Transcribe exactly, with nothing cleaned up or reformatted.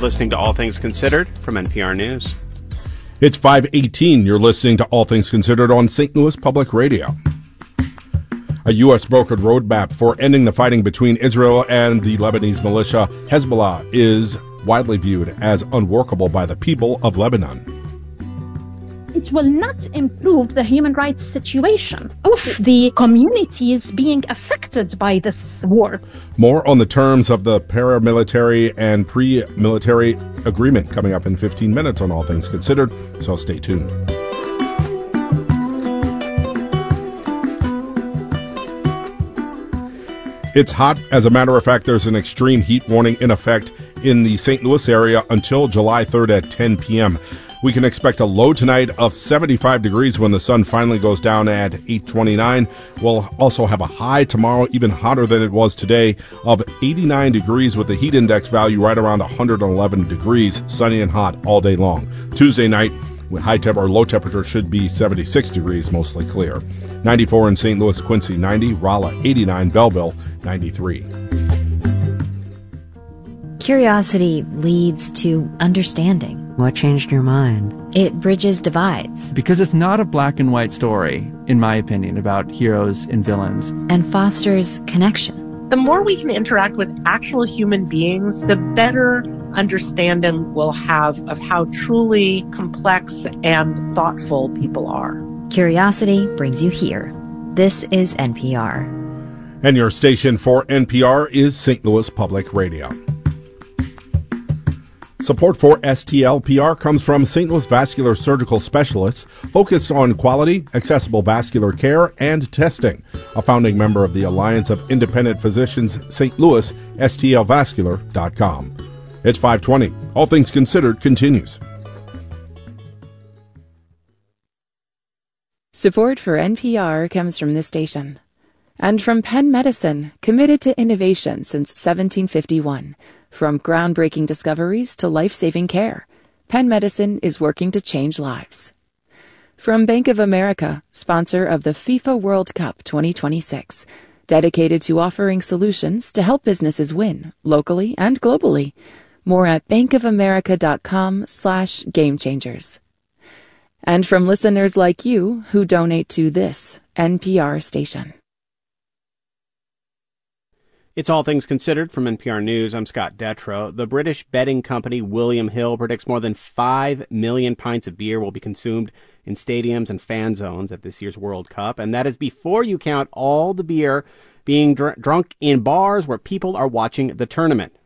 listening to All Things Considered from N P R News. It's five eighteen. You're listening to All Things Considered on Saint Louis Public Radio. A U S brokered roadmap for ending the fighting between Israel and the Lebanese militia Hezbollah is widely viewed as unworkable by the people of Lebanon. It will not improve the human rights situation of the communities being affected by this war. More on the terms of the paramilitary and pre-military agreement coming up in fifteen minutes on All Things Considered, so stay tuned. It's hot. As a matter of fact, there's an extreme heat warning in effect in the Saint Louis area until July third at ten p.m. We can expect a low tonight of seventy-five degrees when the sun finally goes down at eight twenty-nine. We'll also have a high tomorrow, even hotter than it was today, of eighty-nine degrees with the heat index value right around one hundred eleven degrees, sunny and hot all day long. Tuesday night, with high temp or low temperature should be seventy-six degrees, mostly clear. ninety-four in Saint Louis, Quincy ninety, Rolla eighty-nine, Belleville ninety-three. Curiosity leads to understanding. What changed your mind? It bridges divides. Because it's not a black and white story, in my opinion, about heroes and villains. And fosters connection. The more we can interact with actual human beings, the better understanding we'll have of how truly complex and thoughtful people are. Curiosity brings you here. This is N P R. And your station for N P R is Saint Louis Public Radio. Support for S T L P R comes from Saint Louis Vascular Surgical Specialists, focused on quality, accessible vascular care, and testing. A founding member of the Alliance of Independent Physicians Saint Louis, S T L vascular dot com. It's five twenty. All Things Considered continues. Support for N P R comes from this station. And from Penn Medicine, committed to innovation since seventeen fifty-one. From groundbreaking discoveries to life-saving care, Penn Medicine is working to change lives. From Bank of America, sponsor of the FIFA World Cup twenty twenty-six, dedicated to offering solutions to help businesses win, locally and globally. More at bankofamerica.com slash game changers. And from listeners like you who donate to this N P R station. It's All Things Considered from N P R News. I'm Scott Detrow. The British betting company William Hill predicts more than five million pints of beer will be consumed in stadiums and fan zones at this year's World Cup. And that is before you count all the beer being dr- drunk in bars where people are watching the tournament.